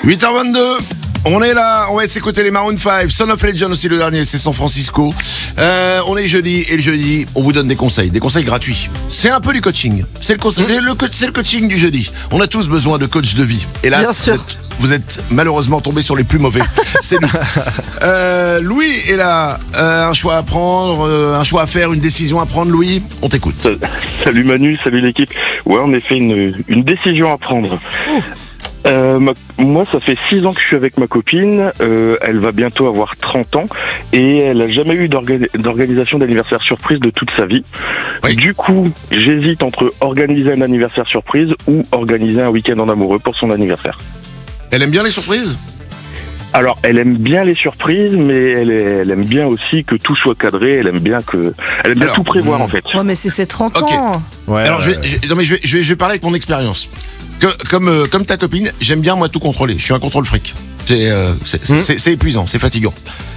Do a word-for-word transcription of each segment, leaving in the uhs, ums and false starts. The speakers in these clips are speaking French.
huit heures vingt-deux. On est là, on va s'écouter les Maroon cinq, Son of Legend aussi le dernier, c'est San Francisco. Euh, on est jeudi et le jeudi, on vous donne des conseils, des conseils gratuits. C'est un peu du coaching, c'est le, conseil, mmh. le, c'est le coaching du jeudi. On a tous besoin de coach de vie. Hélas, vous êtes, vous êtes malheureusement tombés sur les plus mauvais. C'est lui. Euh, Louis est là, euh, un choix à prendre, euh, un choix à faire, une décision à prendre. Louis, on t'écoute. Salut Manu, salut l'équipe. Ouais, en effet, une, une décision à prendre. Oh. Euh, ma, moi, ça fait six ans que je suis avec ma copine. Euh, elle va bientôt avoir trente ans et elle a jamais eu d'orga- d'organisation d'anniversaire surprise de toute sa vie. Oui. Du coup, j'hésite entre organiser un anniversaire surprise ou organiser un week-end en amoureux pour son anniversaire. Elle aime bien les surprises ? Alors, elle aime bien les surprises, mais elle, est, elle aime bien aussi que tout soit cadré. Elle aime bien que, elle aime bien Alors, tout prévoir mmh. en fait. Ouais, mais c'est ses trente okay. ans. Ouais. Alors, je vais, je, non mais je vais, je vais, je vais parler avec mon expérience. Que, comme, euh, comme ta copine, j'aime bien moi tout contrôler. Je suis un contrôle fric. C'est, euh, c'est, mmh. c'est, c'est épuisant, c'est fatigant.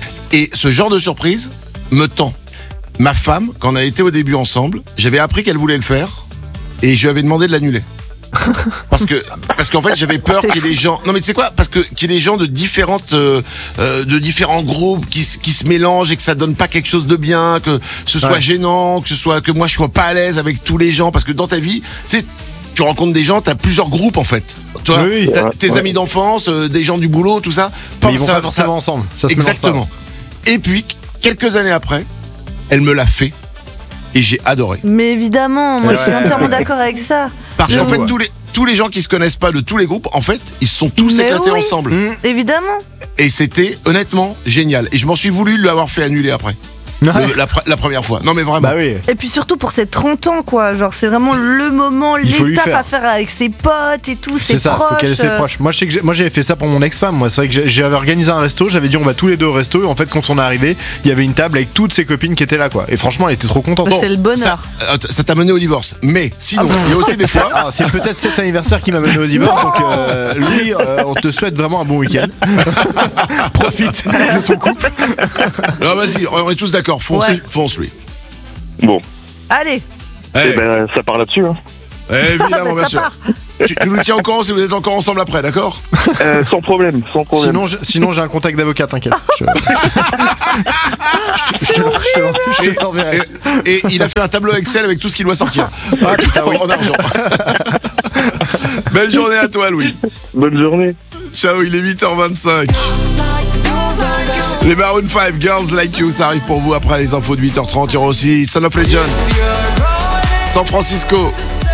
Et ce genre de surprise me tend. Ma femme, quand on a été au début ensemble, j'avais appris qu'elle voulait le faire et je lui avais demandé de l'annuler. Parce que parce qu'en fait j'avais peur qu'il y ait des gens non mais tu sais quoi parce que qu'il y ait des gens de différentes euh, de différents groupes qui qui se mélangent et que ça donne pas quelque chose de bien, que ce soit ouais. gênant, que ce soit que moi je sois pas à l'aise avec tous les gens, parce que dans ta vie tu sais tu rencontres des gens, t'as plusieurs groupes en fait. Toi, oui, t'as ouais, tes ouais. amis d'enfance, euh, des gens du boulot, tout ça. Mais ils vont ça, pas forcément ça, ensemble. Ça se exactement. Pas. Et puis quelques années après, elle me l'a fait et j'ai adoré. Mais évidemment, moi ouais. je suis entièrement d'accord avec ça. Parce qu'en fait, tous les, tous les gens qui se connaissent pas de tous les groupes, en fait, ils se sont tous Mais éclatés oui, ensemble. Mmh. Évidemment. Et c'était honnêtement génial. Et je m'en suis voulu l'avoir fait annuler après. Le, la, la première fois. Non mais vraiment. Bah oui. Et puis surtout pour ses trente ans quoi, genre c'est vraiment le moment, l'étape faire. à faire avec ses potes et tout, ses c'est ça, proches. Faut qu'elle ait ses proches. Moi je sais que j'ai, moi j'avais fait ça pour mon ex-femme. Moi c'est vrai que j'avais organisé un resto, j'avais dit on va tous les deux au resto et en fait quand on est arrivé, il y avait une table avec toutes ses copines qui étaient là quoi. Et franchement elle était trop contente. Bon, c'est le bonheur. Ça, ça t'a mené au divorce. Mais sinon, ah bon. il y a aussi des fois. Alors, c'est peut-être cet anniversaire qui m'a mené au divorce. Donc euh, lui, euh, on te souhaite vraiment un bon week-end. Profite de ton couple. Non vas-y, on est tous d'accord. Fonce, ouais. fonce. Lui. Bon. Allez. Eh ben, ça part là-dessus. Hein. Évidemment, bien sûr. Tu, tu nous tiens au courant si vous êtes encore ensemble après, d'accord ? euh, Sans problème, sans problème. Sinon, je, sinon j'ai un contact d'avocat, t'inquiète. Je, je, je, je, je te l'enverrai. Et, et il a fait un tableau Excel avec tout ce qui doit sortir. Ah putain, oui. En argent. Belle journée à toi, Louis. Bonne journée. Ciao, il est huit heures vingt-cinq. Les Maroon cinq, Girls Like You, ça arrive pour vous après les infos de huit heures trente. Il y aura aussi Son of Legend, San Francisco.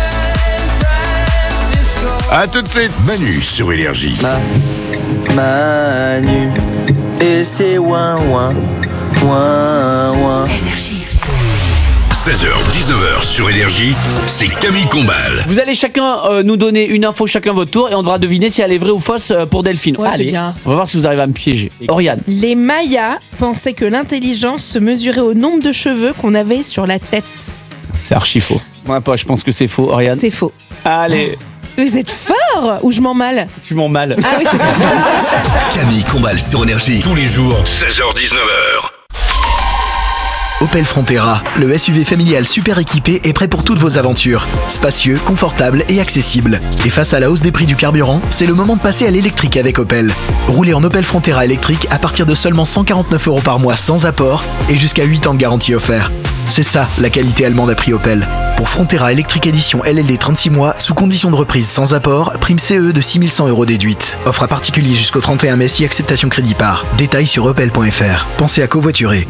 A tout de suite. Manu sur Énergie. Ma, Manu, et c'est ouin ouin, ouin ouin. seize heures dix-neuf heures sur Énergie, c'est Camille Combal. Vous allez chacun euh, nous donner une info chacun votre tour et on devra deviner si elle est vraie ou fausse euh, pour Delphine. Ouais, allez, c'est bien. On va voir si vous arrivez à me piéger. Oriane. Les Mayas pensaient que l'intelligence se mesurait au nombre de cheveux qu'on avait sur la tête. C'est archi faux. Moi pas, je pense que c'est faux. Oriane. C'est faux. Allez. Vous êtes fort ou je m'en mal? Tu m'en mal. Ah oui, c'est ça. Camille Combal sur Énergie, tous les jours, seize heures dix-neuf heures. Opel Frontera, le S U V familial super équipé est prêt pour toutes vos aventures. Spacieux, confortable et accessible. Et face à la hausse des prix du carburant, c'est le moment de passer à l'électrique avec Opel. Roulez en Opel Frontera électrique à partir de seulement cent quarante-neuf euros par mois sans apport et jusqu'à huit ans de garantie offert. C'est ça, la qualité allemande à prix Opel. Pour Frontera électrique édition L L D trente-six mois, sous condition de reprise sans apport, prime C E de six mille cent euros déduite. Offre à particulier jusqu'au trente et un mai si acceptation crédit par. Détails sur opel point f r. Pensez à covoiturer.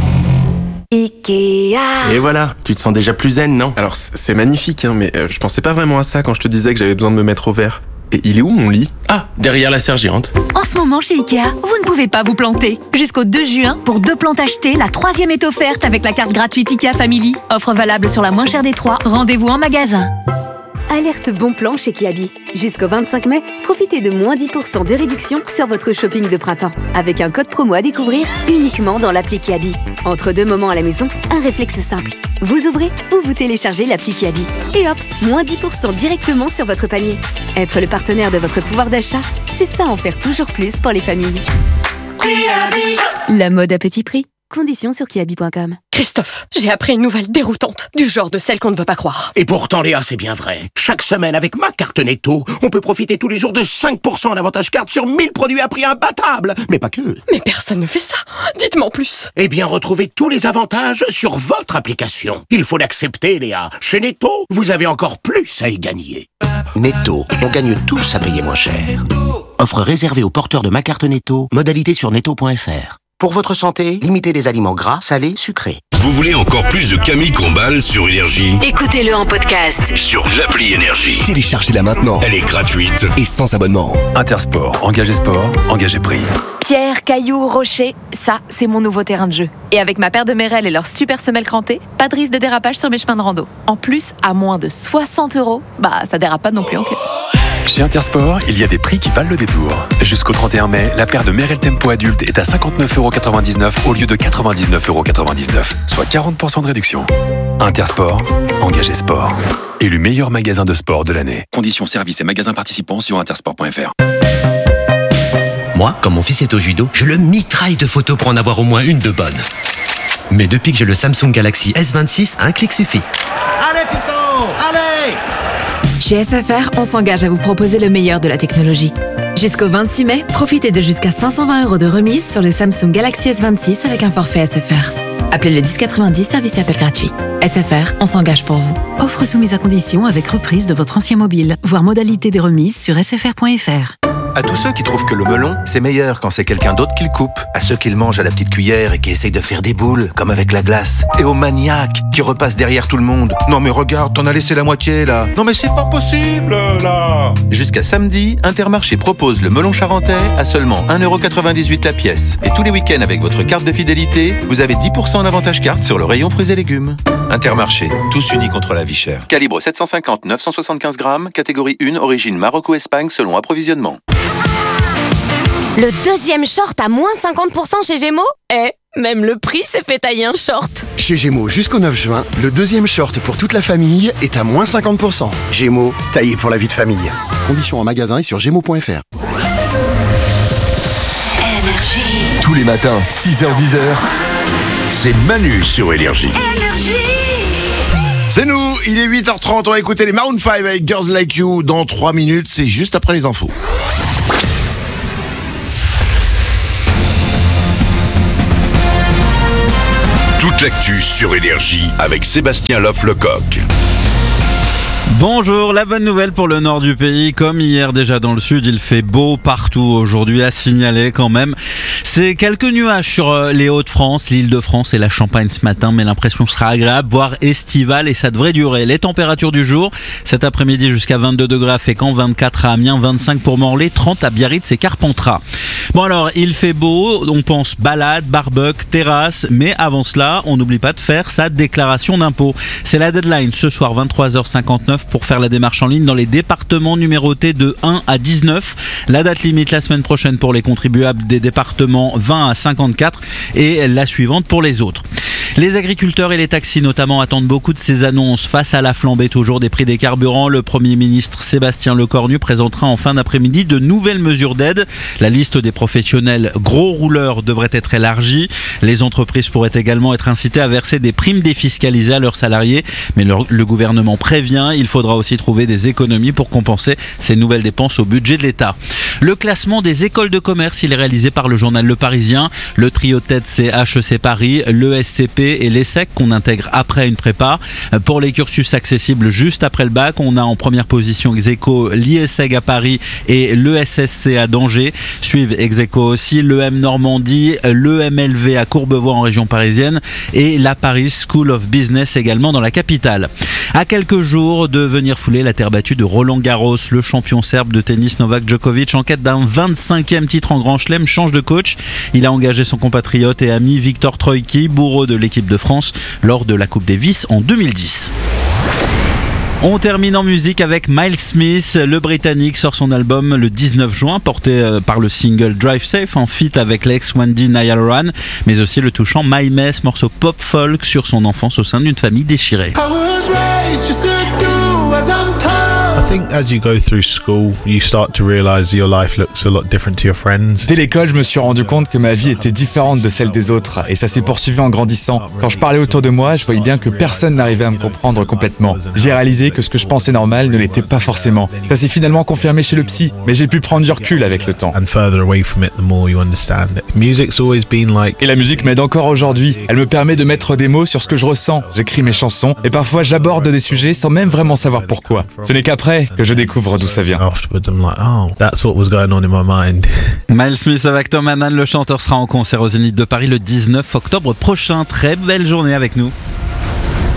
Ikea. Et voilà, tu te sens déjà plus zen, non? Alors c'est magnifique, hein, mais euh, je pensais pas vraiment à ça quand je te disais que j'avais besoin de me mettre au vert. Et il est où mon lit? Ah, derrière la sergérante. En ce moment chez Ikea, vous ne pouvez pas vous planter. Jusqu'au deux juin, pour deux plantes achetées, la troisième est offerte avec la carte gratuite Ikea Family. Offre valable sur la moins chère des trois. Rendez-vous en magasin. Alerte bon plan chez Kiabi. Jusqu'au vingt-cinq mai, profitez de moins dix pour cent de réduction sur votre shopping de printemps. Avec un code promo à découvrir uniquement dans l'appli Kiabi. Entre deux moments à la maison, un réflexe simple. Vous ouvrez ou vous téléchargez l'appli Kiabi. Et hop, moins dix pour cent directement sur votre panier. Être le partenaire de votre pouvoir d'achat, c'est ça en faire toujours plus pour les familles. La mode à petit prix. Conditions sur kiabi point com. Christophe, j'ai appris une nouvelle déroutante, du genre de celle qu'on ne veut pas croire. Et pourtant, Léa, c'est bien vrai. Chaque semaine, avec ma carte Netto, on peut profiter tous les jours de cinq pour cent en avantage carte sur mille produits à prix imbattable. Mais pas que. Mais personne ne fait ça. Dites-moi en plus. Eh bien, retrouvez tous les avantages sur votre application. Il faut l'accepter, Léa. Chez Netto, vous avez encore plus à y gagner. Netto, on gagne tous à payer moins cher. Offre réservée aux porteurs de ma carte Netto. Modalité sur netto point f r. Pour votre santé, limitez les aliments gras, salés, sucrés. Vous voulez encore plus de Camille Combal sur Énergie? Écoutez-le en podcast Sur l'appli Énergie. Téléchargez-la maintenant. Elle est gratuite Et sans abonnement. Intersport, engagé sport, engagé prix. Pierre, cailloux, rochers, ça, c'est mon nouveau terrain de jeu. Et avec ma paire de Merrell et leur super semelle crantée, pas de risque de dérapage sur mes chemins de rando. En plus, à moins de soixante euros, bah ça dérape pas non plus en caisse. Chez Intersport, il y a des prix qui valent le détour. Jusqu'au trente et un mai, la paire de Merrell Tempo adulte est à cinquante-neuf euros quatre-vingt-dix-neuf au lieu de quatre-vingt-dix-neuf euros quatre-vingt-dix-neuf, soit quarante pour cent de réduction. Intersport, engagé sport. Élu meilleur magasin de sport de l'année. Conditions services et magasins participants sur intersport point f r. Moi, quand mon fils est au judo, je le mitraille de photos pour en avoir au moins une de bonne. Mais depuis que j'ai le Samsung Galaxy S vingt-six, un clic suffit. Allez, fiston, allez! Chez S F R, on s'engage à vous proposer le meilleur de la technologie. Jusqu'au vingt-six mai, profitez de jusqu'à cinq cent vingt euros de remise sur le Samsung Galaxy S vingt-six avec un forfait S F R. Appelez le dix quatre-vingt-dix, service et appel gratuit. S F R, on s'engage pour vous. Offre soumise à condition avec reprise de votre ancien mobile. Voir modalité des remises sur s f r point f r. À tous ceux qui trouvent que le melon, c'est meilleur quand c'est quelqu'un d'autre qui le coupe. À ceux qui le mangent à la petite cuillère et qui essayent de faire des boules, comme avec la glace. Et aux maniaques qui repassent derrière tout le monde. Non mais regarde, t'en as laissé la moitié là. Non mais c'est pas possible là. Jusqu'à samedi, Intermarché propose le melon charentais à seulement un euro quatre-vingt-dix-huit la pièce. Et tous les week-ends avec votre carte de fidélité, vous avez dix pour cent en avantage carte sur le rayon fruits et légumes. Intermarché, tous unis contre la vie chère. Calibre sept cent cinquante neuf cent soixante-quinze grammes, catégorie un, origine Maroc-Espagne selon approvisionnement. Le deuxième short à moins cinquante pour cent chez Gémeaux? Eh, même le prix s'est fait tailler un short. Chez Gémeaux, jusqu'au neuf juin, le deuxième short pour toute la famille est à moins cinquante pour cent. Gémeaux, taillé pour la vie de famille. Conditions en magasin et sur gémeaux point f r. Tous les matins, six heures dix, c'est Manu sur Énergie. C'est nous, il est huit heures trente, on va écouter les Maroon cinq avec Girls Like You dans trois minutes, c'est juste après les infos. Toute l'actu sur Énergie avec Sébastien Loff-Lecoq. Bonjour, la bonne nouvelle pour le nord du pays, comme hier déjà dans le sud, il fait beau partout aujourd'hui à signaler quand même. C'est quelques nuages sur les Hauts-de-France, l'Île-de-France et la Champagne ce matin, mais l'impression sera agréable, voire estivale et ça devrait durer. Les températures du jour, cet après-midi jusqu'à vingt-deux degrés à Fécamp, vingt-quatre à Amiens, vingt-cinq pour Morlaix, trente à Biarritz et Carpentras. Bon alors, il fait beau, on pense balade, barbecue, terrasse, mais avant cela, on n'oublie pas de faire sa déclaration d'impôt. C'est la deadline ce soir vingt-trois heures cinquante-neuf pour faire la démarche en ligne dans les départements numérotés de un à dix-neuf. La date limite la semaine prochaine pour les contribuables des départements vingt à cinquante-quatre et la suivante pour les autres. Les agriculteurs et les taxis notamment attendent beaucoup de ces annonces. Face à la flambée toujours des prix des carburants, le Premier ministre Sébastien Lecornu présentera en fin d'après-midi de nouvelles mesures d'aide. La liste des professionnels gros rouleurs devrait être élargie. Les entreprises pourraient également être incitées à verser des primes défiscalisées à leurs salariés. Mais le, le gouvernement prévient, il faudra aussi trouver des économies pour compenser ces nouvelles dépenses au budget de l'État. Le classement des écoles de commerce, il est réalisé par le journal Le Parisien. Le trio tête, c'est H E C Paris, l'E S C P et l'ESSEC qu'on intègre après une prépa. Pour les cursus accessibles juste après le bac, on a en première position ex aequo l'I S E G à Paris et l'E S S C à Danger. Suivent ex aequo aussi l'E M Normandie, l'E M L V à Courbevoie en région parisienne et la Paris School of Business également dans la capitale. À quelques jours de venir fouler la terre battue de Roland Garros, le champion serbe de tennis Novak Djokovic en quête d'un vingt-cinquième titre en Grand Chelem change de coach. Il a engagé son compatriote et ami Victor Troicki, bourreau de l'équipe de France, lors de la Coupe Davis en deux mille dix. On termine en musique avec Miles Smith. Le Britannique sort son album le dix-neuf juin, porté par le single Drive Safe en feat avec l'ex Wendy Nayalran, mais aussi le touchant My Mess, morceau pop folk sur son enfance au sein d'une famille déchirée. think as you go through school, you start to realize your life looks a lot different to your friends. Dès l'école, je me suis rendu compte que ma vie était différente de celle des autres, et ça s'est poursuivi en grandissant. Quand je parlais autour de moi, je voyais bien que personne n'arrivait à me comprendre complètement. J'ai réalisé que ce que je pensais normal ne l'était pas forcément. Ça s'est finalement confirmé chez le psy, mais j'ai pu prendre du recul avec le temps. And further away from it, the more you understand it. Music's always been like. Et la musique m'aide encore aujourd'hui. Elle me permet de mettre des mots sur ce que je ressens. J'écris mes chansons, et parfois j'aborde des sujets sans même vraiment savoir pourquoi. Ce n'est qu'après que je découvre d'où ça vient. Afterwards, I'm like, oh, that's what was going on in my mind. Miles Smith avec Tom Hannan, le chanteur, sera en concert au Zénith de Paris le dix-neuf octobre prochain. Très belle journée avec nous.